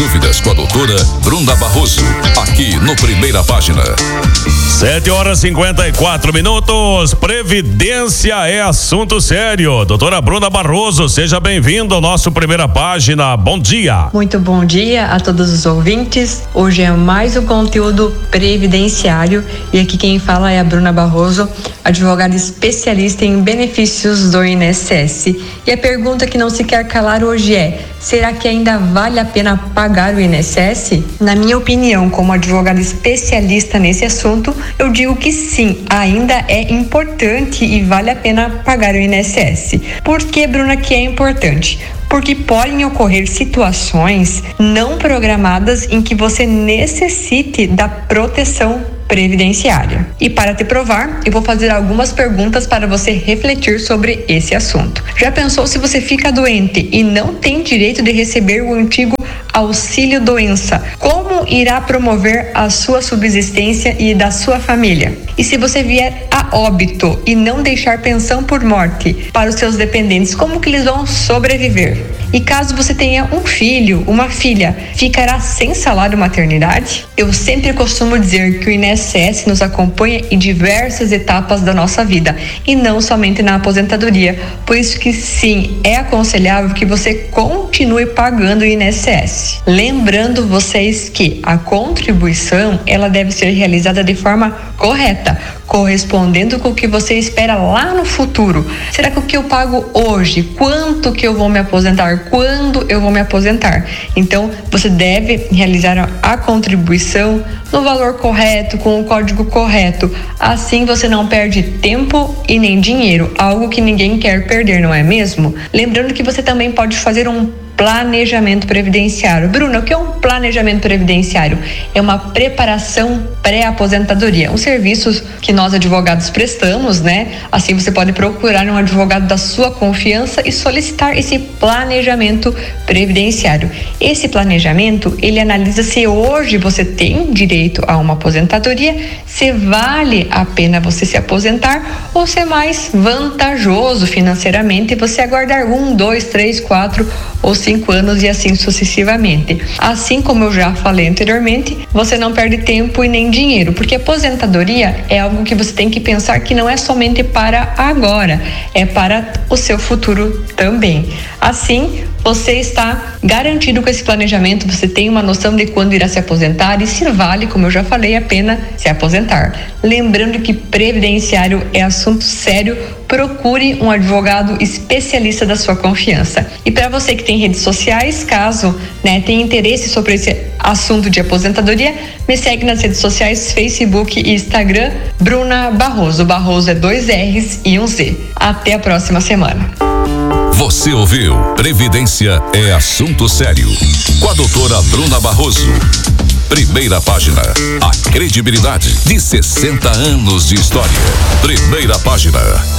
dúvidas com a doutora Bruna Barroso, aqui no Primeira Página. 7h54. Previdência é assunto sério. Doutora Bruna Barroso, seja bem-vindo ao nosso Primeira Página. Bom dia. Muito bom dia a todos os ouvintes. Hoje é mais um conteúdo previdenciário e aqui quem fala é a Bruna Barroso, advogada especialista em benefícios do INSS. E a pergunta que não se quer calar hoje é: será que ainda vale a pena pagar o INSS? Na minha opinião, como advogada especialista nesse assunto, eu digo que sim, ainda é importante e vale a pena pagar o INSS. Por que, Bruna, que é importante? Porque podem ocorrer situações não programadas em que você necessite da proteção previdenciária. E para te provar, eu vou fazer algumas perguntas para você refletir sobre esse assunto. Já pensou se você fica doente e não tem direito de receber o antigo auxílio doença? Como irá promover a sua subsistência e da sua família? E se você vier a óbito e não deixar pensão por morte para os seus dependentes, como que eles vão sobreviver? E caso você tenha um filho, uma filha, ficará sem salário maternidade? Eu sempre costumo dizer que o INSS nos acompanha em diversas etapas da nossa vida e não somente na aposentadoria. Por isso que sim, é aconselhável que você continue pagando o INSS. Lembrando vocês que a contribuição, ela deve ser realizada de forma correta, correspondendo com o que você espera lá no futuro. Será que o que eu pago hoje, quanto que eu vou me aposentar, quando eu vou me aposentar? Então, você deve realizar a contribuição no valor correto, com o código correto. Assim você não perde tempo e nem dinheiro, algo que ninguém quer perder, não é mesmo? Lembrando que você também pode fazer um planejamento previdenciário. Bruna, o que é um planejamento previdenciário? É uma preparação pré-aposentadoria, um serviço que nós advogados prestamos, né? Assim você pode procurar um advogado da sua confiança e solicitar esse planejamento previdenciário. Esse planejamento, ele analisa se hoje você tem direito a uma aposentadoria, se vale a pena você se aposentar ou se é mais vantajoso financeiramente você aguardar 1, 2, 3, 4 ou 5 anos e assim sucessivamente. Assim como eu já falei anteriormente, você não perde tempo e nem dinheiro, porque aposentadoria é algo que você tem que pensar que não é somente para agora, é para o seu futuro também. Assim, você está garantido com esse planejamento, você tem uma noção de quando irá se aposentar e se vale, como eu já falei, a pena se aposentar. Lembrando que previdenciário é assunto sério, procure um advogado especialista da sua confiança. E para você que tem redes sociais, caso tenha interesse sobre esse assunto de aposentadoria, me segue nas redes sociais, Facebook e Instagram, Bruna Barroso. Barroso é 2 R's e 1 Z. Até a próxima semana. Você ouviu Previdência é assunto sério, com a doutora Bruna Barroso. Primeira Página, a credibilidade de 60 anos de história. Primeira Página.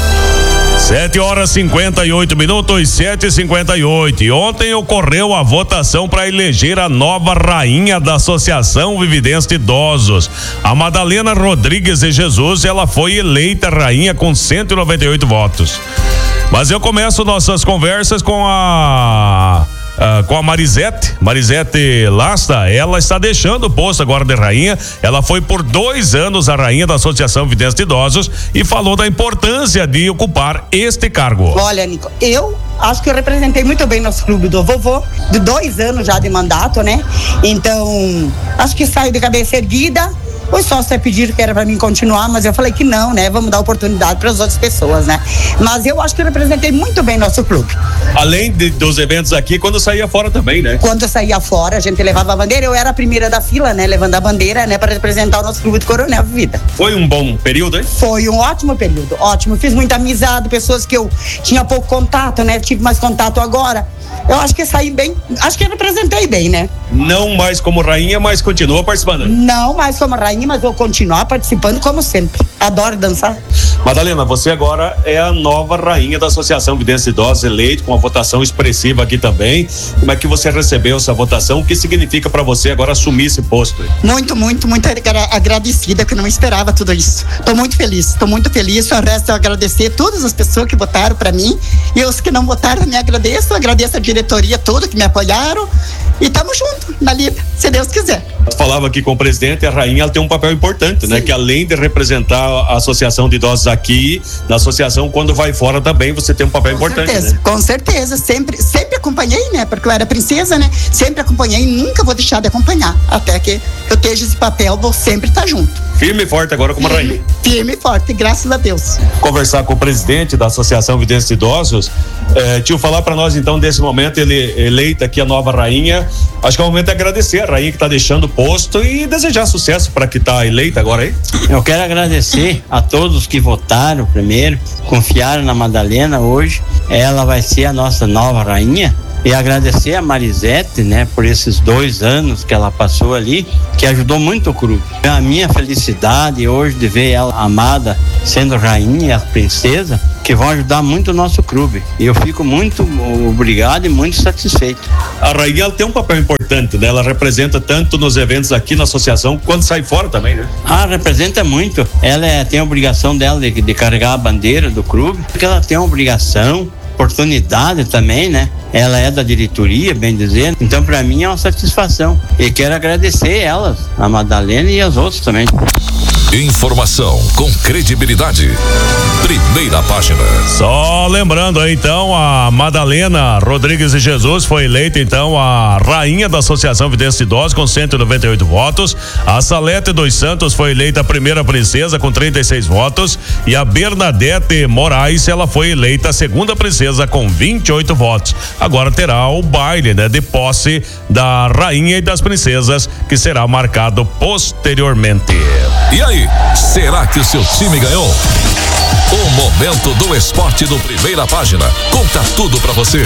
7h58, 7h58. E ontem ocorreu a votação para eleger a nova rainha da Associação Vividentes de Idosos. A Madalena Rodrigues de Jesus, ela foi eleita rainha com 198 votos. Mas eu começo nossas conversas com a Marisete Lasta. Ela está deixando o posto agora de rainha. Ela foi por 2 anos a rainha da Associação Videntes de Idosos e falou da importância de ocupar este cargo. Olha, Nico, eu acho que eu representei muito bem nosso clube do vovô, de 2 anos já de mandato, né? Então, acho que saio de cabeça erguida. Os sócios pediram que era para mim continuar, mas eu falei que não, né? Vamos dar oportunidade para as outras pessoas, né? Mas eu acho que eu representei muito bem nosso clube. Além dos eventos aqui, quando saía fora também, né? Quando eu saía fora, a gente levava a bandeira. Eu era a primeira da fila, né? Levando a bandeira, né? Para representar o nosso clube de Coronel Vida. Foi um bom período, hein? Foi um ótimo período, ótimo. Fiz muita amizade, pessoas que eu tinha pouco contato, né? Tive mais contato agora. Eu acho que saí bem, acho que eu representei bem, né? Não mais como rainha, mas continua participando. Não mais como rainha, mas vou continuar participando como sempre. Adoro dançar. Madalena, você agora é a nova rainha da Associação Videntes de Idosos, eleita com uma votação expressiva aqui também. Como é que você recebeu essa votação? O que significa para você agora assumir esse posto? Muito agradecida, que eu não esperava tudo isso. Tô muito feliz. Só resta agradecer todas as pessoas que votaram para mim e os que não votaram, me agradeço a diretoria toda que me apoiaram E tamo junto na lida, se Deus quiser. Eu falava aqui com o presidente, a rainha ela tem um papel importante, né? Que além de representar a associação de idosos aqui, na associação, quando vai fora também, você tem um papel importante, certeza, né? Com certeza, sempre acompanhei, né? Porque eu era princesa, né? Sempre acompanhei e nunca vou deixar de acompanhar. Até que eu esteja esse papel, vou sempre estar junto. Firme e forte agora como rainha. Firme e forte, graças a Deus. Conversar com o presidente da Associação Videntes de Idosos, tio, falar para nós então desse momento, ele eleita aqui a nova rainha. Acho que é o momento de agradecer a rainha que está deixando o posto e desejar sucesso para que está eleita agora aí. Eu quero agradecer a todos que votaram primeiro, confiaram na Madalena hoje. Ela vai ser a nossa nova rainha. E agradecer a Marisete, né, por esses 2 anos que ela passou ali, que ajudou muito o clube. A minha felicidade hoje de ver ela amada sendo rainha, princesa, que vão ajudar muito o nosso clube. E eu fico muito obrigado e muito satisfeito. A rainha ela tem um papel importante, né? Ela representa tanto nos eventos aqui na associação, quanto sai fora também, né? Representa muito. Ela tem a obrigação dela de carregar a bandeira do clube, porque ela tem a obrigação, oportunidade também, né? Ela é da diretoria, bem dizendo. Então, para mim, é uma satisfação. E quero agradecer elas, a Madalena e as outras também. Informação com credibilidade. Primeira página. Só lembrando aí, então, a Madalena Rodrigues de Jesus foi eleita, então, a rainha da Associação Videntes de Idosos com 198 votos. A Salete dos Santos foi eleita a primeira princesa com 36 votos. E a Bernadette Moraes, ela foi eleita a segunda princesa com 28 votos. Agora terá o baile, né, de posse da rainha e das princesas, que será marcado posteriormente. E aí, será que o seu time ganhou? O Momento do Esporte do Primeira Página conta tudo pra você.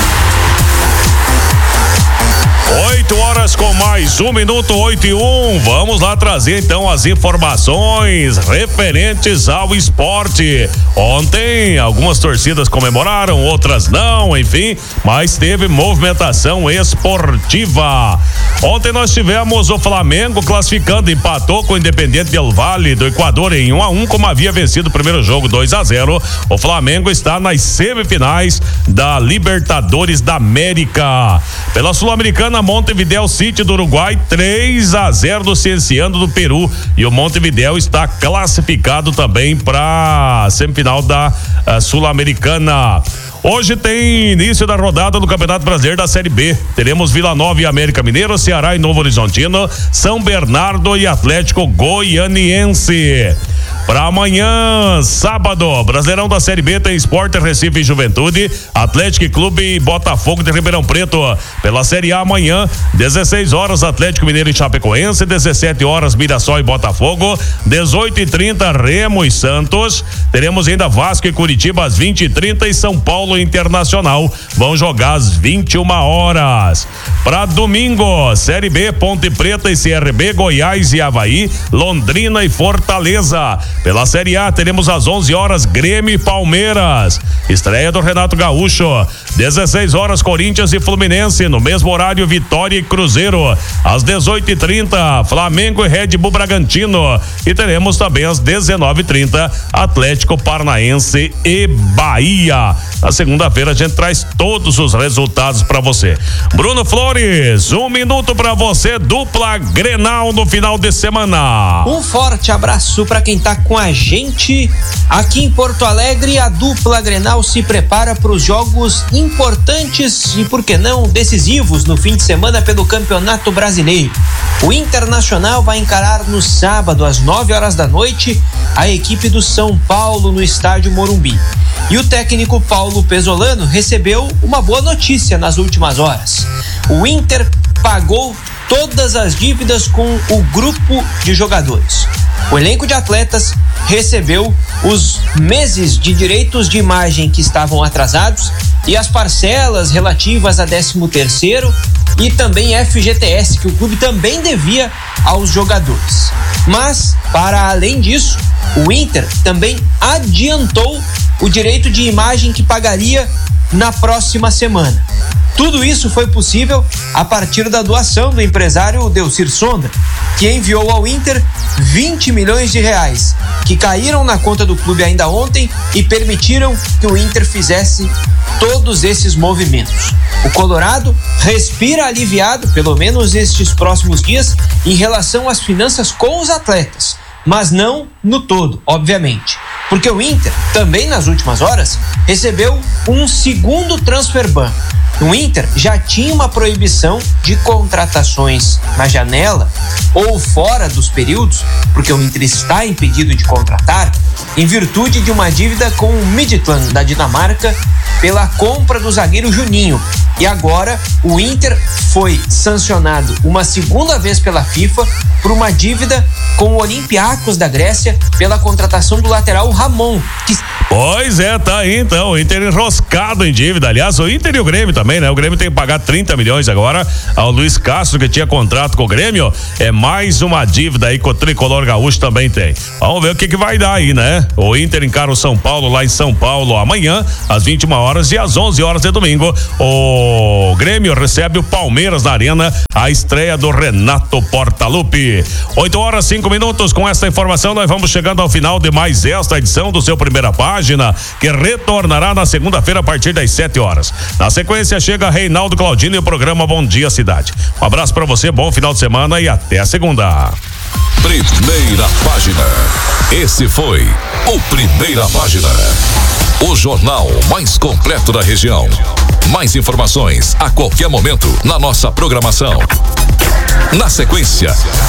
8h com mais 1 minuto, 8:01. Vamos lá trazer então as informações referentes ao esporte. Ontem algumas torcidas comemoraram, outras não, enfim, mas teve movimentação esportiva. Ontem nós tivemos o Flamengo classificando, empatou com o Independiente del Valle do Equador em 1-1, como havia vencido o primeiro jogo 2-0. O Flamengo está nas semifinais da Libertadores da América. Pela Sul-Americana, Montevideo City do Uruguai, 3-0 do Cienciano do Peru, e o Montevideo está classificado também para a semifinal da Sul-Americana. Hoje tem início da rodada do Campeonato Brasileiro da Série B. Teremos Vila Nova e América Mineiro, Ceará e Novo Horizontino, São Bernardo e Atlético Goianiense. Para amanhã, sábado, Brasileirão da Série B tem Sport Recife e Juventude, Atlético Clube e Botafogo de Ribeirão Preto. Pela Série A amanhã, 16 horas, Atlético Mineiro e Chapecoense, 17 horas, Mirassol e Botafogo, 18h30, Remo e Santos. Teremos ainda Vasco e Curitiba às 20h30 e São Paulo Internacional vão jogar às 21 horas. Para domingo, Série B, Ponte Preta e CRB, Goiás e Avaí, Londrina e Fortaleza. Pela Série A, teremos às 11 horas Grêmio e Palmeiras. Estreia do Renato Gaúcho. 16 horas, Corinthians e Fluminense. No mesmo horário, Vitória e Cruzeiro. Às 18h30, Flamengo e Red Bull Bragantino. E teremos também às 19h30, Atlético Paranaense e Bahia. Na segunda-feira a gente traz todos os resultados para você. Bruno Flores, 1 minuto para você, dupla Grenal no final de semana. Um forte abraço para quem tá com a gente aqui em Porto Alegre. A dupla Grenal se prepara para os jogos importantes e, por que não, decisivos no fim de semana pelo Campeonato Brasileiro. O Internacional vai encarar no sábado às 9 horas da noite a equipe do São Paulo no estádio Morumbi. E o técnico Paulo Pesolano recebeu uma boa notícia nas últimas horas. O Inter pagou todas as dívidas com o grupo de jogadores. O elenco de atletas recebeu os meses de direitos de imagem que estavam atrasados e as parcelas relativas a 13º e também FGTS, que o clube também devia aos jogadores. Mas, para além disso, o Inter também adiantou o direito de imagem que pagaria na próxima semana. Tudo isso foi possível a partir da doação do empresário Delcir Sonda, que enviou ao Inter 20 milhões de reais, que caíram na conta do clube ainda ontem e permitiram que o Inter fizesse todos esses movimentos. O Colorado respira aliviado, pelo menos estes próximos dias, em relação às finanças com os atletas, mas não no todo, obviamente. Porque o Inter, também nas últimas horas, recebeu um segundo transfer ban. O Inter já tinha uma proibição de contratações na janela ou fora dos períodos, porque o Inter está impedido de contratar, em virtude de uma dívida com o Midtjylland da Dinamarca pela compra do zagueiro Juninho. E agora o Inter foi sancionado uma segunda vez pela FIFA por uma dívida com o Olympiacos da Grécia pela contratação do lateral Ramon. Pois é, tá aí então, o Inter enroscado em dívida. Aliás, o Inter e o Grêmio também, né? O Grêmio tem que pagar 30 milhões agora ao Luiz Castro, que tinha contrato com o Grêmio. É mais uma dívida aí que o Tricolor Gaúcho também tem. Vamos ver o que vai dar aí, né? O Inter encara o São Paulo lá em São Paulo amanhã, às 21 horas, e às 11 horas de domingo, o Grêmio recebe o Palmeiras na Arena, a estreia do Renato Portaluppi. 8 horas 5 minutos. Com esta informação, nós vamos chegando ao final de mais esta edição do seu Primeira Página, que retornará na segunda-feira a partir das 7 horas. Na sequência, chega Reinaldo Claudino e o programa Bom Dia Cidade. Um abraço pra você, bom final de semana e até a segunda. Primeira Página. Esse foi o Primeira Página, o jornal mais completo da região. Mais informações a qualquer momento na nossa programação. Na sequência,